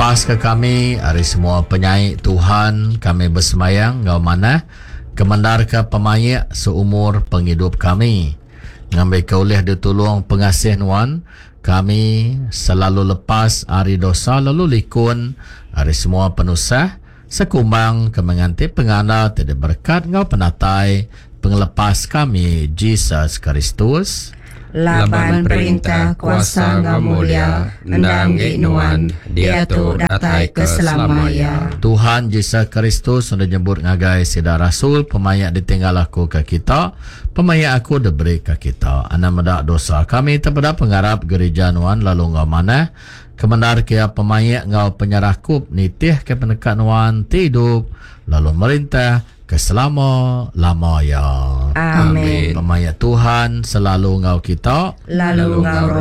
Lepas ke kami, hari semua penyanyi Tuhan, kami bersemayang, ngau mana, kemandar ke pemayak seumur penghidup kami. Ngambil keulih ditolong pengasih Nuan, kami selalu lepas hari dosa lalu likun, hari semua penusah, sekumbang kemenganti pengana tidak berkat ngau penatai, pengelepas kami, Jesus Kristus. Laban perintah kuasa ngau mulia, endang Nuan, dia tu datai keselamaya. Tuhan Yesus Kristus sudah nyebut ngagai sida rasul, pemayak ditinggal aku ke kita, pemayak aku diberi ke kita. Ana medak dosa kami terpada pengharap gereja Nuan lalu ngau mana, kebenar kia pemayak ngau penyerahkup nitih ke penekat Nuan tidup, lalu merintah keselama-lamanya. Amin. Pemayak Tuhan selalu ngau kita, Lalu ngau